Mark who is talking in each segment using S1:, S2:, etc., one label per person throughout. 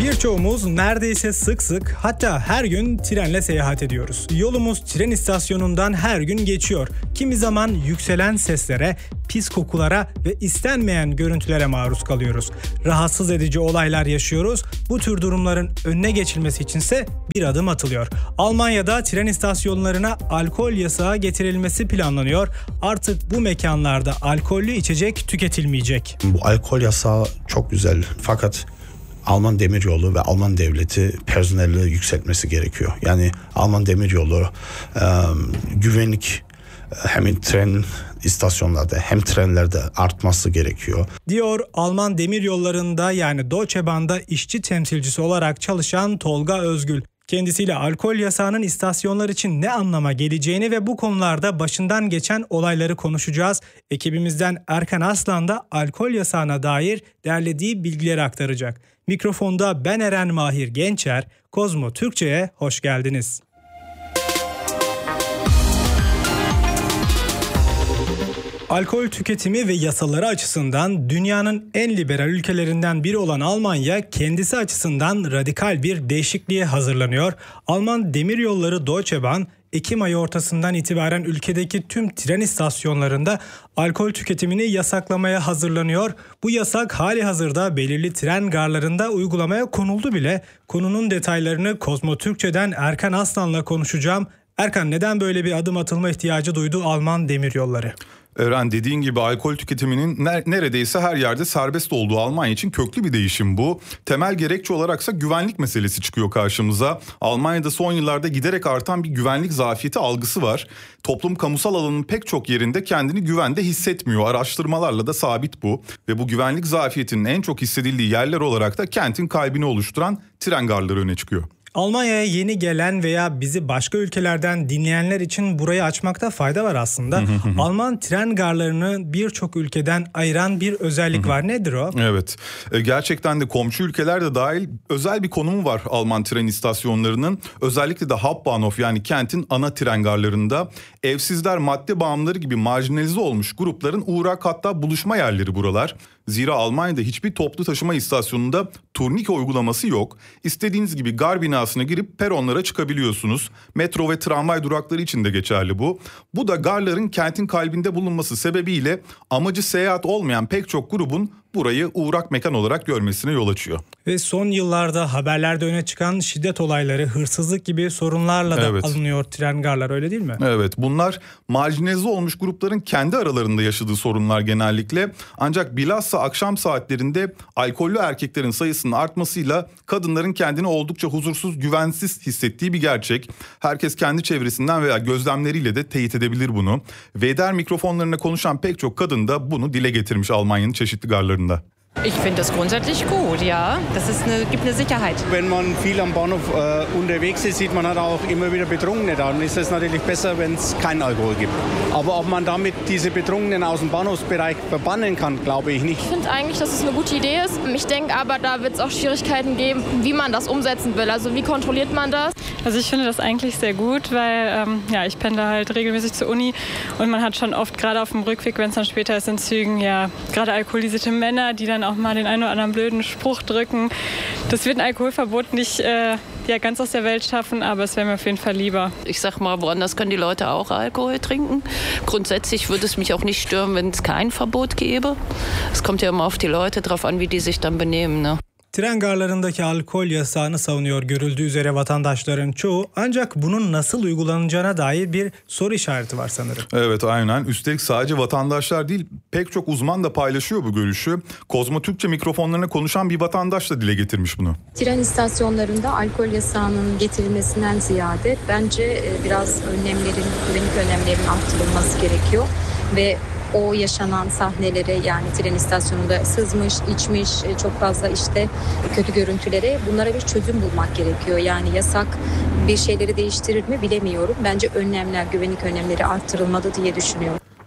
S1: Birçoğumuz neredeyse sık sık, hatta her gün trenle seyahat ediyoruz. Yolumuz tren istasyonundan her gün geçiyor. Kimi zaman yükselen seslere, pis kokulara ve istenmeyen görüntülere maruz kalıyoruz. Rahatsız edici olaylar yaşıyoruz. Bu tür durumların önüne geçilmesi içinse bir adım atılıyor. Almanya'da tren istasyonlarına alkol yasağı getirilmesi planlanıyor. Artık bu mekanlarda alkollü içecek tüketilmeyecek.
S2: Bu alkol yasağı çok güzel, fakat Alman Demiryolu ve Alman devleti personeli yükseltmesi gerekiyor. Yani Alman Demiryolu güvenlik hem tren istasyonlarda hem trenlerde artması gerekiyor,
S1: diyor Alman Demiryolları'nda yani Deutsche Bahn'da işçi temsilcisi olarak çalışan Tolga Özgül. Kendisiyle alkol yasağının istasyonlar için ne anlama geleceğini ve bu konularda başından geçen olayları konuşacağız. Ekibimizden Erkan Aslan da alkol yasağına dair derlediği bilgileri aktaracak. Mikrofonda ben Eren Mahir Gençer, Kozmo Türkçe'ye hoş geldiniz. Alkol tüketimi ve yasaları açısından dünyanın en liberal ülkelerinden biri olan Almanya kendisi açısından radikal bir değişikliğe hazırlanıyor. Alman Demiryolları Deutsche Bahn, Ekim ayı ortasından itibaren ülkedeki tüm tren istasyonlarında alkol tüketimini yasaklamaya hazırlanıyor. Bu yasak halihazırda belirli tren garlarında uygulamaya konuldu bile. Konunun detaylarını Kozmo Türkçe'den Erkan Aslan'la konuşacağım. Erkan, neden böyle bir adım atılma ihtiyacı duydu Alman Demiryolları?
S3: Eren, dediğin gibi alkol tüketiminin neredeyse her yerde serbest olduğu Almanya için köklü bir değişim bu. Temel gerekçe olaraksa güvenlik meselesi çıkıyor karşımıza. Almanya'da son yıllarda giderek artan bir güvenlik zafiyeti algısı var. Toplum kamusal alanın pek çok yerinde kendini güvende hissetmiyor. Araştırmalarla da sabit bu. Ve bu güvenlik zafiyetinin en çok hissedildiği yerler olarak da kentin kalbini oluşturan tren garları öne çıkıyor.
S1: Almanya'ya yeni gelen veya bizi başka ülkelerden dinleyenler için burayı açmakta fayda var aslında. Alman tren garlarını birçok ülkeden ayıran bir özellik var. Nedir o?
S3: Evet. Gerçekten de komşu ülkeler de dahil özel bir konumu var Alman tren istasyonlarının. Özellikle de Hauptbahnhof yani kentin ana tren garlarında evsizler, madde bağımlıları gibi marjinalize olmuş grupların uğrak hatta buluşma yerleri buralar. Zira Almanya'da hiçbir toplu taşıma istasyonunda turnike uygulaması yok. İstediğiniz gibi gar binasına girip peronlara çıkabiliyorsunuz. Metro ve tramvay durakları için de geçerli bu. Bu da garların kentin kalbinde bulunması sebebiyle amacı seyahat olmayan pek çok grubun burayı uğrak mekan olarak görmesine yol açıyor.
S1: Ve son yıllarda haberlerde öne çıkan şiddet olayları, hırsızlık gibi sorunlarla da alınıyor tren garlar, öyle değil mi?
S3: Evet, bunlar marjinalize olmuş grupların kendi aralarında yaşadığı sorunlar genellikle. Ancak bilhassa akşam saatlerinde alkollü erkeklerin sayısının artmasıyla kadınların kendini oldukça huzursuz, güvensiz hissettiği bir gerçek. Herkes kendi çevresinden veya gözlemleriyle de teyit edebilir bunu. WDR mikrofonlarına konuşan pek çok kadın da bunu dile getirmiş Almanya'nın çeşitli garlarında.
S4: Ich finde das grundsätzlich gut, ja. Gibt eine Sicherheit.
S5: Wenn man viel am Bahnhof unterwegs ist, sieht man halt auch immer wieder Betrunkene da. Dann ist es natürlich besser, wenn es keinen Alkohol gibt. Aber ob man damit diese Betrunkenen aus dem Bahnhofsbereich verbannen kann, glaube ich nicht.
S6: Ich finde eigentlich, dass es eine gute Idee ist. Ich denke aber, da wird es auch Schwierigkeiten geben, wie man das umsetzen will. Also wie kontrolliert man das?
S7: Also ich finde das eigentlich sehr gut, weil ich pendle halt regelmäßig zur Uni und man hat schon oft, gerade auf dem Rückweg, wenn es dann später ist in Zügen, ja, gerade alkoholisierte Männer, die dann auch mal den einen oder anderen blöden Spruch drücken. Das wird ein Alkoholverbot nicht ganz aus der Welt schaffen, aber es wäre mir auf jeden Fall lieber.
S4: Ich sag mal, woanders können die Leute auch Alkohol trinken. Grundsätzlich würde es mich auch nicht stören, wenn es kein Verbot gäbe. Es kommt ja immer auf die Leute drauf an, wie die sich dann benehmen, ne?
S1: Tren garlarındaki alkol yasağını savunuyor görüldüğü üzere vatandaşların çoğu, ancak bunun nasıl uygulanacağına dair bir soru işareti var sanırım.
S3: Evet, aynen. Üstelik sadece vatandaşlar değil, pek çok uzman da paylaşıyor bu görüşü. Kozmo Türkçe mikrofonlarına konuşan bir vatandaş da dile getirmiş bunu.
S8: Tren istasyonlarında alkol yasağının getirilmesinden ziyade bence biraz güvenlik önlemlerinin arttırılması gerekiyor ve o yaşanan sahnelere, yani tren istasyonunda sızmış, içmiş, çok fazla işte kötü görüntülere, bunlara bir çözüm bulmak gerekiyor. Yani yasak bir şeyleri değiştirir mi bilemiyorum. Bence güvenlik önlemleri arttırılmalı diye düşünüyorum.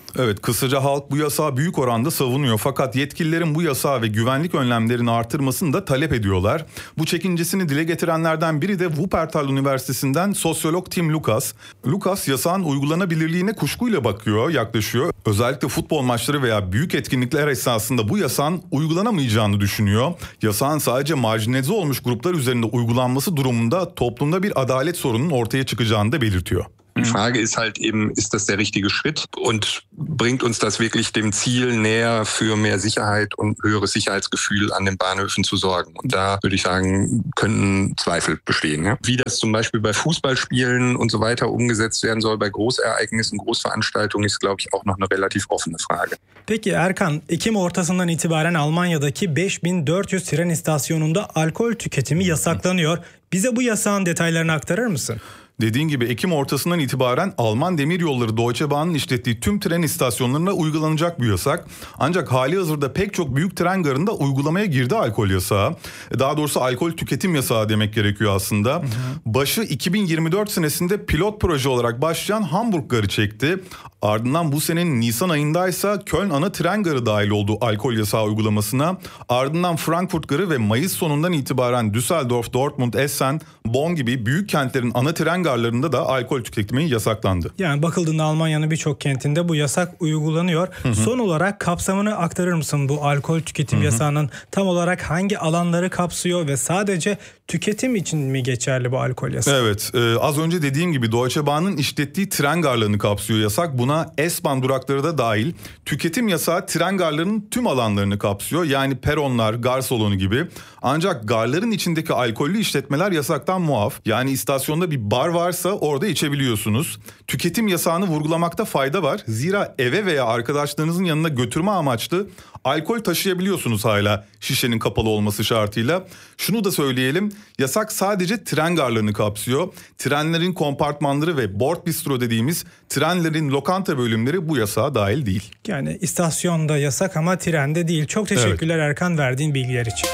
S3: Evet, kısaca halk bu yasağı büyük oranda savunuyor. Fakat yetkililerin bu yasağı ve güvenlik önlemlerini artırmasını da talep ediyorlar. Bu çekincesini dile getirenlerden biri de Wuppertal Üniversitesi'nden sosyolog Tim Lucas. Lucas yasağın uygulanabilirliğine kuşkuyla yaklaşıyor. Özellikle futbol maçları veya büyük etkinlikler esasında bu yasağın uygulanamayacağını düşünüyor. Yasağın sadece marjinalize olmuş gruplar üzerinde uygulanması durumunda toplumda bir adalet sorununun ortaya çıkacağını da belirtiyor.
S9: Die Frage ist halt eben, ist das der richtige Schritt und bringt uns das wirklich dem Ziel näher, für mehr Sicherheit und höheres Sicherheitsgefühl an den Bahnhöfen zu sorgen? Und da würde ich sagen, könnten Zweifel bestehen. Ja? Wie das zum Beispiel bei Fußballspielen und so weiter umgesetzt werden soll, bei Großereignissen, Großveranstaltungen, ist, glaube ich, auch noch eine relativ offene Frage.
S1: Peki Erkan, Ekim ortasından itibaren Almanya'daki 5400 tren istasyonunda alkol tüketimi yasaklanıyor. Bize bu yasağın detaylarını aktarır mısın?
S3: Dediğin gibi Ekim ortasından itibaren Alman Demiryolları Deutsche Bahn'ın işlettiği tüm tren istasyonlarına uygulanacak bu yasak. Ancak halihazırda pek çok büyük tren garında uygulamaya girdi alkol yasağı. Daha doğrusu alkol tüketim yasağı demek gerekiyor aslında. Başı 2024 senesinde pilot proje olarak başlayan Hamburg garı çekti. Ardından bu senenin Nisan ayındaysa Köln ana tren garı dahil oldu alkol yasağı uygulamasına. Ardından Frankfurt garı ve Mayıs sonundan itibaren Düsseldorf, Dortmund, Essen, Bonn gibi büyük kentlerin ana tren garlarında da alkol tüketimi yasaklandı.
S1: Yani bakıldığında Almanya'nın birçok kentinde bu yasak uygulanıyor. Son olarak kapsamını aktarır mısın bu alkol tüketim yasağının? Tam olarak hangi alanları kapsıyor ve sadece tüketim için mi geçerli bu alkol yasağı?
S3: Evet, az önce dediğim gibi Deutsche Bahn'ın işlettiği tren garlarını kapsıyor yasak. Buna S-Bahn durakları da dahil. Tüketim yasağı tren garlarının tüm alanlarını kapsıyor. Yani peronlar, gar salonu gibi. Ancak garların içindeki alkollü işletmeler yasaktan muaf. Yani istasyonda bir bar varsa orada içebiliyorsunuz. Tüketim yasağını vurgulamakta fayda var. Zira eve veya arkadaşlarınızın yanına götürme amaçlı alkol taşıyabiliyorsunuz hala şişenin kapalı olması şartıyla. Şunu da söyleyelim, yasak sadece tren garlarını kapsıyor. Trenlerin kompartmanları ve board bistro dediğimiz trenlerin lokanta bölümleri bu yasağa dahil değil.
S1: Yani istasyonda yasak ama trende değil. Çok teşekkürler Erkan verdiğin bilgiler için.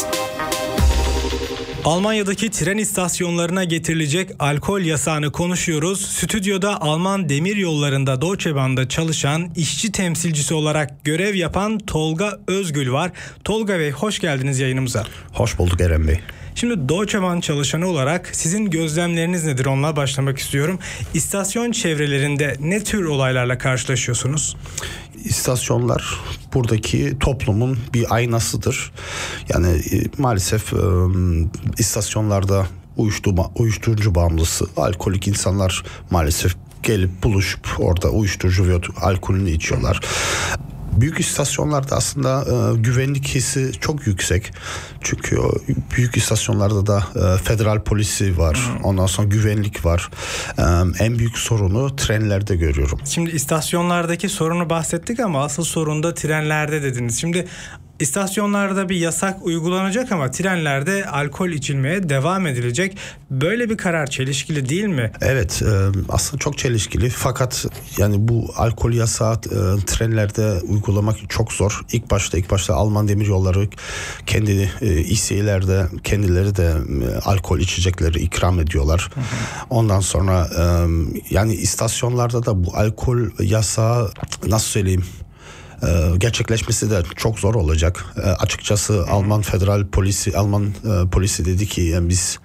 S1: Almanya'daki tren istasyonlarına getirilecek alkol yasağını konuşuyoruz. Stüdyoda Alman Demiryolları'nda Deutsche Bahn'da çalışan işçi temsilcisi olarak görev yapan Tolga Özgül var. Tolga Bey hoş geldiniz yayınımıza.
S2: Hoş bulduk Eren Bey.
S1: Şimdi Deutsche Bahn çalışanı olarak sizin gözlemleriniz nedir? Onunla başlamak istiyorum. İstasyon çevrelerinde ne tür olaylarla karşılaşıyorsunuz?
S2: İstasyonlar buradaki toplumun bir aynasıdır. Yani maalesef istasyonlarda uyuşturucu bağımlısı, alkolik insanlar maalesef gelip buluşup orada uyuşturucu ve alkolünü içiyorlar. Büyük istasyonlarda aslında güvenlik hissi çok yüksek. Çünkü büyük istasyonlarda da federal polisi var. Ondan sonra güvenlik var. En büyük sorunu trenlerde görüyorum.
S1: Şimdi istasyonlardaki sorunu bahsettik ama asıl sorun da trenlerde dediniz. Şimdi İstasyonlarda bir yasak uygulanacak ama trenlerde alkol içilmeye devam edilecek. Böyle bir karar çelişkili değil mi?
S2: Evet, aslında çok çelişkili. Fakat yani bu alkol yasağı trenlerde uygulamak çok zor. İlk başta Alman Demiryolları kendi İSİ'lerde kendileri de alkol içecekleri ikram ediyorlar. Ondan sonra yani istasyonlarda da bu alkol yasağı nasıl söyleyeyim? Gerçekleşmesi de çok zor olacak. Açıkçası Alman federal polisi dedi ki yani biz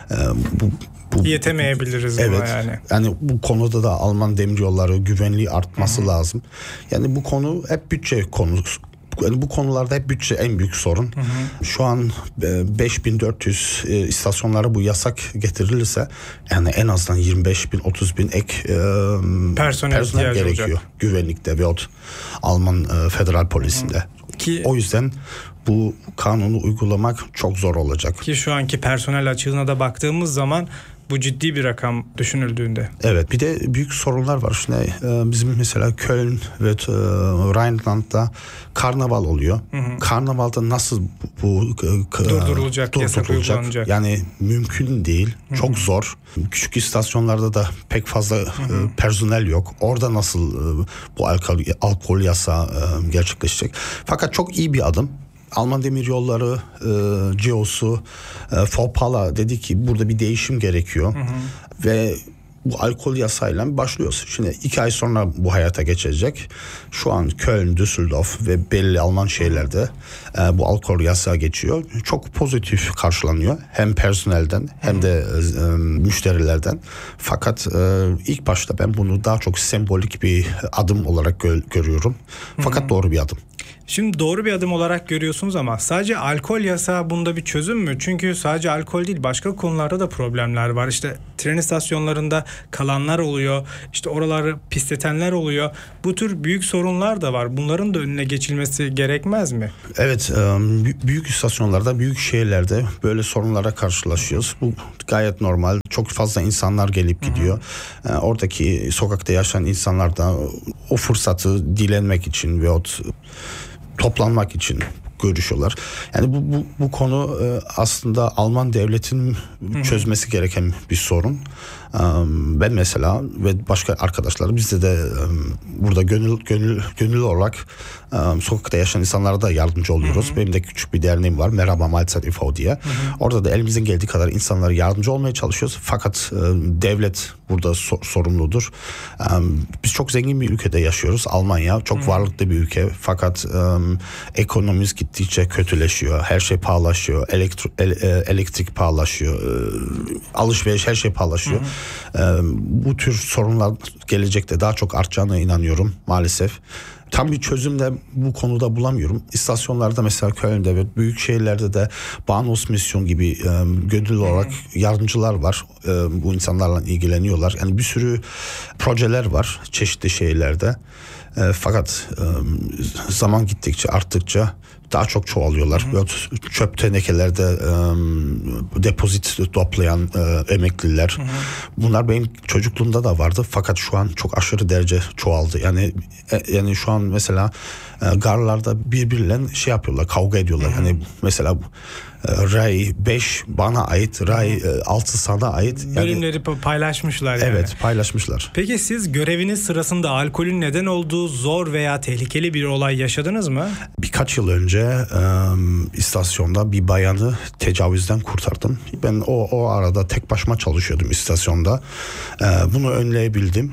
S2: bu
S1: yetemeyebiliriz
S2: evet,
S1: buna yani.
S2: Yani bu konuda da Alman Demiryolları güvenliği artması lazım. Yani bu konu hep bütçe konusu. Yani bu konularda hep bütçe en büyük sorun. Şu an 5400 istasyonlara bu yasak getirilirse yani en azından 25.000-30.000 ek personel gerekiyor. Olacak. Güvenlikte veyahut Alman federal polisinde. O yüzden bu kanunu uygulamak çok zor olacak.
S1: Ki şu anki personel açığına da baktığımız zaman bu ciddi bir rakam düşünüldüğünde.
S2: Evet, bir de büyük sorunlar var. Şimdi bizim mesela Köln ve Rheinland'da karnaval oluyor. Karnavalda nasıl bu
S1: durdurulacak, yasak uygulanacak?
S2: Yani mümkün değil. Çok zor. Küçük istasyonlarda da pek fazla personel yok. Orada nasıl bu alkol yasağı gerçekleşecek? Fakat çok iyi bir adım. Alman Demiryolları CEO'su Fopala dedi ki burada bir değişim gerekiyor. Ve bu alkol yasayla başlıyoruz. Şimdi 2 ay sonra bu hayata geçecek. Şu an Köln, Düsseldorf ve belli Alman şehirlerde bu alkol yasağı geçiyor. Çok pozitif karşılanıyor. Hem personelden hem de müşterilerden. Fakat ilk başta ben bunu daha çok sembolik bir adım olarak görüyorum. Fakat doğru bir adım.
S1: Şimdi doğru bir adım olarak görüyorsunuz ama sadece alkol yasağı bunda bir çözüm mü? Çünkü sadece alkol değil, başka konularda da problemler var. İşte tren istasyonlarında kalanlar oluyor. İşte oraları pisletenler oluyor. Bu tür büyük sorunlar da var. Bunların da önüne geçilmesi gerekmez mi?
S2: Evet, büyük istasyonlarda, büyük şehirlerde böyle sorunlara karşılaşıyoruz. Bu gayet normal. Çok fazla insanlar gelip gidiyor. Oradaki sokakta yaşayan insanlar da o fırsatı dilenmek için veyahut toplanmak için görüşüyorlar. Yani bu konu aslında Alman devletinin çözmesi gereken bir sorun. Ben mesela ve başka arkadaşlar bizde de burada gönüllü olarak sokakta yaşayan insanlara da yardımcı oluyoruz. Benim de küçük bir derneğim var. Merhaba Mahlzeit e.V. diye. Orada da elimizden geldiği kadar insanlara yardımcı olmaya çalışıyoruz. Fakat devlet burada sorumludur. Biz çok zengin bir ülkede yaşıyoruz. Almanya çok varlıklı bir ülke. Fakat ekonomimiz gittikçe kötüleşiyor. Her şey pahalaşıyor. Elektrik pahalaşıyor. Alışveriş, her şey pahalaşıyor. Bu tür sorunlar gelecekte daha çok artacağına inanıyorum maalesef. Tam bir çözüm de bu konuda bulamıyorum. İstasyonlarda mesela Köln'de ve büyük şehirlerde de Bahnhofsmission gibi gönüllü olarak yardımcılar var. Bu insanlarla ilgileniyorlar. Yani bir sürü projeler var çeşitli şehirlerde. Fakat zaman gittikçe, arttıkça daha çok çoğalıyorlar. Çöp tenekelerde depozit toplayan emekliler. Bunlar benim çocukluğumda da vardı. Fakat şu an çok aşırı derece çoğaldı. Yani şu an mesela garlarda birbirlerine şey yapıyorlar, kavga ediyorlar. Yani mesela Ray 5 bana ait, Ray 6 sana ait. Yani,
S1: bölümleri paylaşmışlar yani.
S2: Evet, paylaşmışlar.
S1: Peki siz göreviniz sırasında alkolün neden olduğu zor veya tehlikeli bir olay yaşadınız mı?
S2: Birkaç yıl önce istasyonda bir bayanı tecavüzden kurtardım. Ben o arada tek başıma çalışıyordum istasyonda. Bunu önleyebildim.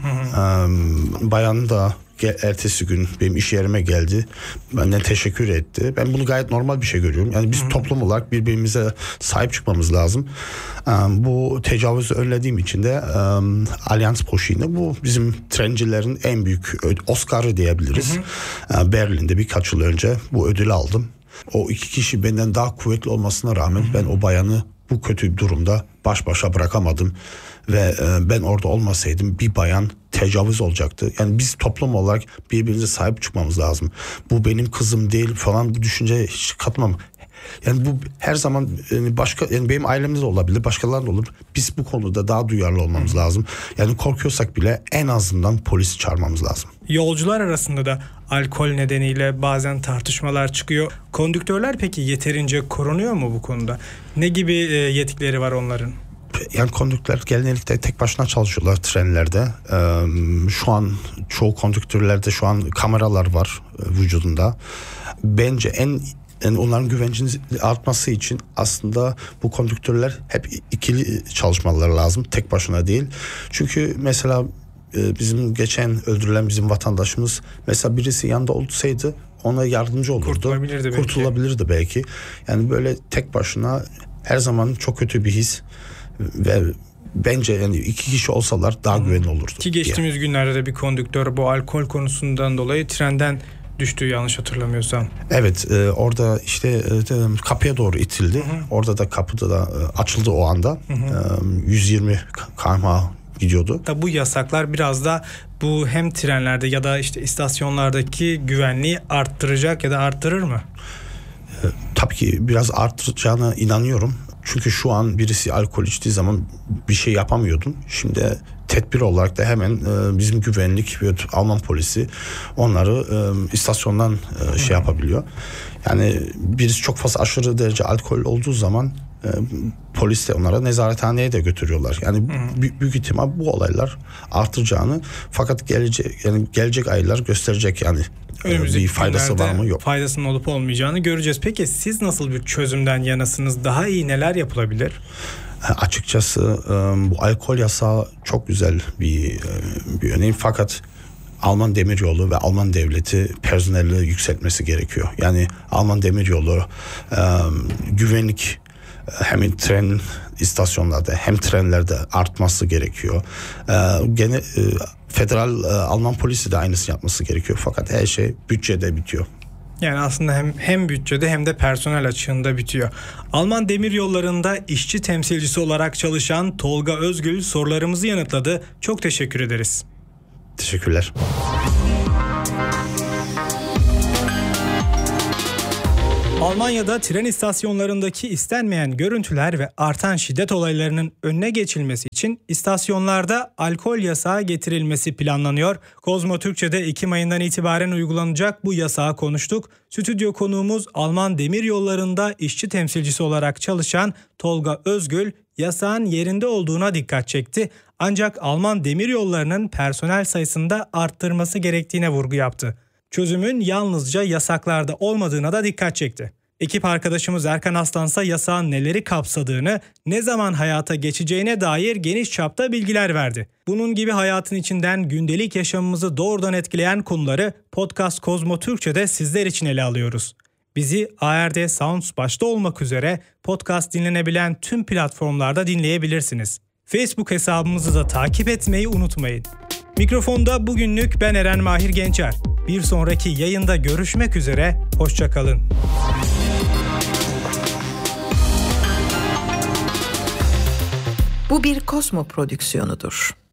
S2: Bayan da ertesi gün benim iş yerime geldi. Benden teşekkür etti. Ben bunu gayet normal bir şey görüyorum. Yani biz toplum olarak birbirimize sahip çıkmamız lazım. Bu tecavüzü önlediğim için de Allianz-Proschine, bu bizim trencilerin en büyük Oscar'ı diyebiliriz. Berlin'de birkaç yıl önce bu ödülü aldım. O 2 kişi benden daha kuvvetli olmasına rağmen ben o bayanı bu kötü bir durumda baş başa bırakamadım. Ve ben orada olmasaydım bir bayan tecavüz olacaktı. Yani biz toplum olarak birbirimize sahip çıkmamız lazım. Bu benim kızım değil falan, bu düşünceye hiç katmam. Yani bu her zaman yani benim ailemde de olabilir, başkalarında olur. Biz bu konuda daha duyarlı olmamız lazım. Yani korkuyorsak bile en azından polisi çağırmamız lazım.
S1: Yolcular arasında da alkol nedeniyle bazen tartışmalar çıkıyor. Kondüktörler peki yeterince korunuyor mu bu konuda? Ne gibi yetkileri var onların?
S2: Yani kondüktörler genellikle tek başına çalışıyorlar trenlerde. Şu an çoğu kondüktörlerde şu an kameralar var vücudunda. Bence yani onların güvencinin artması için aslında bu kondüktörler hep ikili çalışmaları lazım. Tek başına değil. Çünkü mesela bizim geçen öldürülen bizim vatandaşımız, mesela birisi yanında olsaydı ona yardımcı olurdu. Kurtulabilirdi belki. Yani böyle tek başına her zaman çok kötü bir his ve bence yani 2 kişi olsalar daha güvenli olurdu.
S1: Ki geçtiğimiz günlerde de bir kondüktör bu alkol konusundan dolayı trenden düştü, yanlış hatırlamıyorsam.
S2: Evet, orada işte kapıya doğru itildi. Orada da kapıda da açıldı o anda. 120 km/h gidiyordu.
S1: Bu yasaklar biraz da bu hem trenlerde ya da işte istasyonlardaki güvenliği arttıracak ya da arttırır mı?
S2: Tabii ki biraz arttıracağına inanıyorum. Çünkü şu an birisi alkol içtiği zaman bir şey yapamıyordun. Şimdi tedbir olarak da hemen bizim güvenlik ve Alman polisi onları istasyondan şey yapabiliyor. Yani birisi çok fazla aşırı derece alkol olduğu zaman polis de onlara nezarethaneye de götürüyorlar. Yani büyük ihtimal bu olaylar artacağını, fakat gelecek aylar gösterecek yani. Bir faydası var mı? Yok.
S1: Faydasının olup olmayacağını göreceğiz. Peki siz nasıl bir çözümden yanasınız? Daha iyi neler yapılabilir?
S2: Açıkçası bu alkol yasağı çok güzel bir örneğin, fakat Alman Demiryolu ve Alman devleti personeli yükseltmesi gerekiyor. Yani Alman Demiryolu güvenlik hem tren istasyonlarda hem trenlerde artması gerekiyor. Federal Alman polisi de aynısını yapması gerekiyor, fakat her şey bütçede bitiyor.
S1: Yani aslında hem bütçede hem de personel açığında bitiyor. Alman Demiryolları'nda işçi temsilcisi olarak çalışan Tolga Özgül sorularımızı yanıtladı. Çok teşekkür ederiz.
S2: Teşekkürler.
S1: Almanya'da tren istasyonlarındaki istenmeyen görüntüler ve artan şiddet olaylarının önüne geçilmesi için istasyonlarda alkol yasağı getirilmesi planlanıyor. Kozmo Türkçe'de Ekim ayından itibaren uygulanacak bu yasağı konuştuk. Stüdyo konuğumuz Alman Demiryolları'nda işçi temsilcisi olarak çalışan Tolga Özgül, yasağın yerinde olduğuna dikkat çekti. Ancak Alman Demiryolları'nın personel sayısında arttırması gerektiğine vurgu yaptı. Çözümün yalnızca yasaklarda olmadığına da dikkat çekti. Ekip arkadaşımız Erkan Aslansa yasağın neleri kapsadığını, ne zaman hayata geçeceğine dair geniş çapta bilgiler verdi. Bunun gibi hayatın içinden gündelik yaşamımızı doğrudan etkileyen konuları Podcast Kozmo Türkçe'de sizler için ele alıyoruz. Bizi ARD Sounds başta olmak üzere podcast dinlenebilen tüm platformlarda dinleyebilirsiniz. Facebook hesabımızı da takip etmeyi unutmayın. Mikrofonda bugünlük ben Eren Mahir Gençer. Bir sonraki yayında görüşmek üzere, hoşça kalın.
S10: Bu bir Kozmo prodüksiyonudur.